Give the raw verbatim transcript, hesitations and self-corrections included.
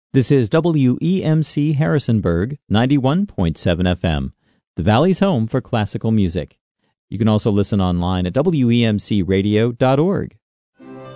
This is W E M C Harrisonburg, ninety-one point seven F M, the Valley's home for classical music. You can also listen online at W E M C radio dot org.